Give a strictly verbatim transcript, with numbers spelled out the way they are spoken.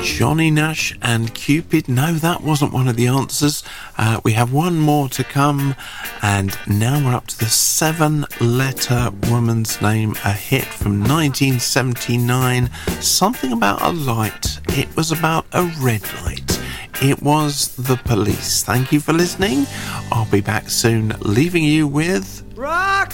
Johnny Nash and Cupid. No, that wasn't one of the answers. Uh, we have one more to come, and now we're up to the seven-letter woman's name, a hit from nineteen seventy-nine. Something about a light. It was about a red light. It was The Police. Thank you for listening. I'll be back soon, leaving you with... Roxanne!